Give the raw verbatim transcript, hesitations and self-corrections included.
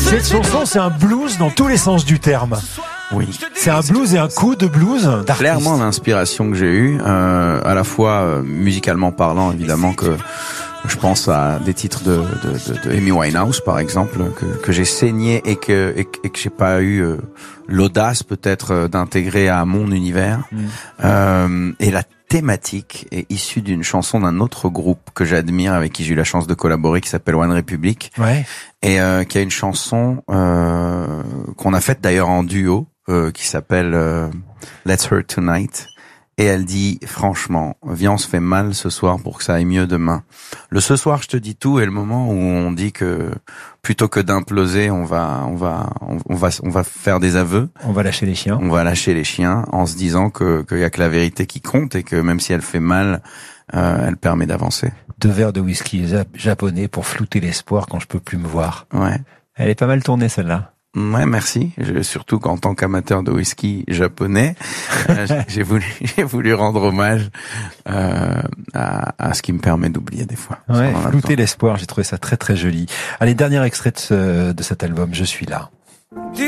Cette chanson, c'est un blues dans tous les sens du terme. Oui. C'est un blues et un coup de blues d'artiste. Clairement, l'inspiration que j'ai eue, euh, à la fois euh, musicalement parlant, évidemment, que je pense à des titres de, de, de, de Amy Winehouse, par exemple, que, que j'ai saigné et que et, et que j'ai pas eu euh, l'audace peut-être euh, d'intégrer à mon univers. Mmh. Euh, et la thématique est issue d'une chanson d'un autre groupe que j'admire, avec qui j'ai eu la chance de collaborer, qui s'appelle One Republic, ouais. et euh, qui a une chanson euh, qu'on a faite d'ailleurs en duo, euh, qui s'appelle euh, Let's Hurt Tonight. Et elle dit, franchement, viens, on se fait mal ce soir pour que ça aille mieux demain. Le ce soir, je te dis tout, est le moment où on dit que plutôt que d'imploser, on va, on va, on va, on va faire des aveux. On va lâcher les chiens. On va lâcher les chiens en se disant que qu'il y a que la vérité qui compte et que même si elle fait mal, euh, elle permet d'avancer. Deux verres de whisky japonais pour flouter l'espoir quand je peux plus me voir. Ouais. Elle est pas mal tournée celle-là. Ouais, merci. Je, surtout qu'en tant qu'amateur de whisky japonais, euh, j'ai voulu, j'ai voulu rendre hommage euh, à, à ce qui me permet d'oublier des fois. Ouais, flouter l'espoir, j'ai trouvé ça très très joli. Allez, dernier extrait de, ce, de cet album, Je suis là.